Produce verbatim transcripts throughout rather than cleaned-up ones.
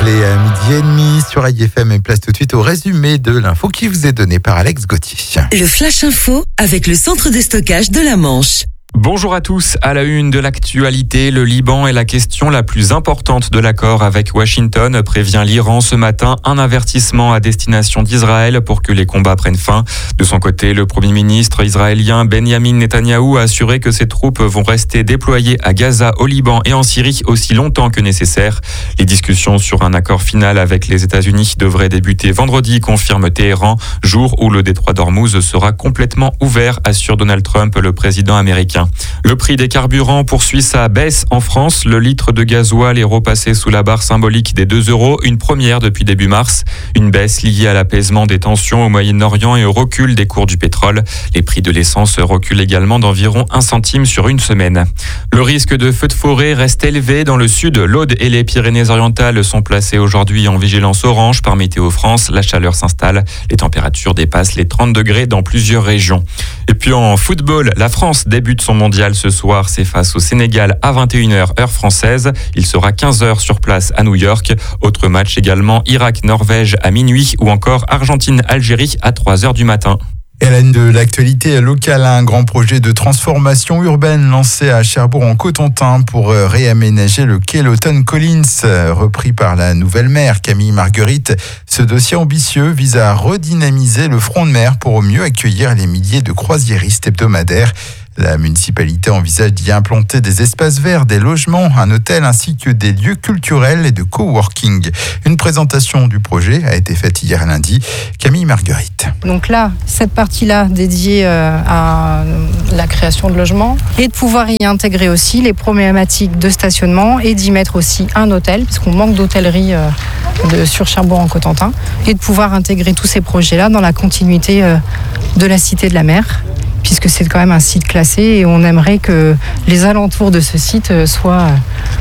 Il est à midi et demi sur A I F M et place tout de suite au résumé de l'info qui vous est donnée par Alex Gauthier. Le Flash Info avec le centre de stockage de la Manche. Bonjour à tous. À la une de l'actualité, le Liban est la question la plus importante de l'accord avec Washington, prévient l'Iran ce matin. Un avertissement à destination d'Israël pour que les combats prennent fin. De son côté, le Premier ministre israélien Benjamin Netanyahou a assuré que ses troupes vont rester déployées à Gaza, au Liban et en Syrie aussi longtemps que nécessaire. Les discussions sur un accord final avec les États-Unis devraient débuter vendredi, confirme Téhéran, jour où le détroit d'Ormuz sera complètement ouvert, assure Donald Trump, le président américain. Le prix des carburants poursuit sa baisse en France. Le litre de gasoil est repassé sous la barre symbolique des deux euros, une première depuis début mars. Une baisse liée à l'apaisement des tensions au Moyen-Orient et au recul des cours du pétrole. Les prix de l'essence reculent également d'environ un centime sur une semaine. Le risque de feux de forêt reste élevé dans le sud. L'Aude et les Pyrénées-Orientales sont placés aujourd'hui en vigilance orange par Météo France. La chaleur s'installe. Les températures dépassent les trente degrés dans plusieurs régions. Et puis en football, la France débute son mondial ce soir. C'est face au Sénégal à vingt et une heures heure française. Il sera quinze heures sur place à New York. Autre match également, Irak-Norvège à minuit ou encore Argentine-Algérie à trois heures du matin. Et à la une de l'actualité locale, un grand projet de transformation urbaine lancé à Cherbourg-en-Cotentin pour réaménager le quai Lawton Collins, repris par la nouvelle maire Camille Marguerite. Ce dossier ambitieux vise à redynamiser le front de mer pour mieux accueillir les milliers de croisiéristes hebdomadaires. La municipalité envisage d'y implanter des espaces verts, des logements, un hôtel ainsi que des lieux culturels et de coworking. Une présentation du projet a été faite hier lundi. Camille Marguerite. Donc là, cette partie-là dédiée à la création de logements et de pouvoir y intégrer aussi les problématiques de stationnement et d'y mettre aussi un hôtel, puisqu'on manque d'hôtellerie de, sur Cherbourg-en-Cotentin, et de pouvoir intégrer tous ces projets-là dans la continuité de la Cité de la Mer, puisque c'est quand même un site classé et on aimerait que les alentours de ce site soient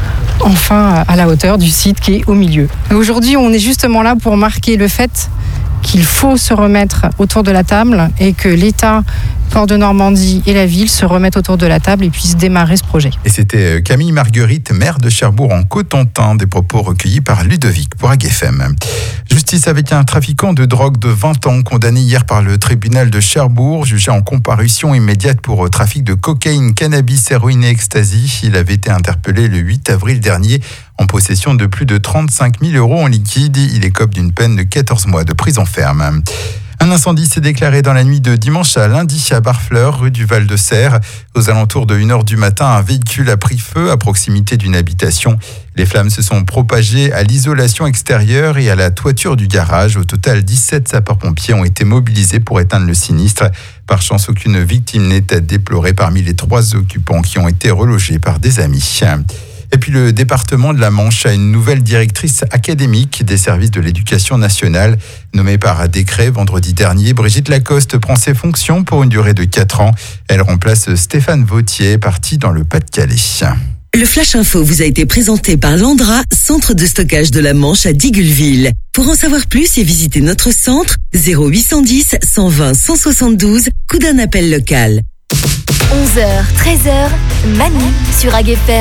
enfin à la hauteur du site qui est au milieu. Aujourd'hui, on est justement là pour marquer le fait qu'il faut se remettre autour de la table et que l'État, Port de Normandie et la ville se remettent autour de la table et puissent démarrer ce projet. Et c'était Camille Marguerite, maire de Cherbourg-en-Cotentin, des propos recueillis par Ludovic pour A G F M. Justice avec un trafiquant de drogue de vingt ans condamné hier par le tribunal de Cherbourg, jugé en comparution immédiate pour trafic de cocaïne, cannabis, héroïne et ecstasy. Il avait été interpellé le huit avril dernier en possession de plus de trente-cinq mille euros en liquide. Il écope d'une peine de quatorze mois de prison ferme. Un incendie s'est déclaré dans la nuit de dimanche à lundi à Barfleur, rue du Val-de-Serre. Aux alentours de une heure du matin, un véhicule a pris feu à proximité d'une habitation. Les flammes se sont propagées à l'isolation extérieure et à la toiture du garage. Au total, dix-sept sapeurs-pompiers ont été mobilisés pour éteindre le sinistre. Par chance, aucune victime n'est à déplorer parmi les trois occupants qui ont été relogés par des amis. Et puis le département de la Manche a une nouvelle directrice académique des services de l'éducation nationale. Nommée par décret vendredi dernier, Brigitte Lacoste prend ses fonctions pour une durée de quatre ans. Elle remplace Stéphane Vautier, parti dans le Pas-de-Calais. Le Flash Info vous a été présenté par Landra, centre de stockage de la Manche à Digoulville. Pour en savoir plus et visiter notre centre, zéro huit cent dix, cent vingt, cent soixante-douze, coup d'un appel local. onze heures, treize heures, Manu sur A G F M.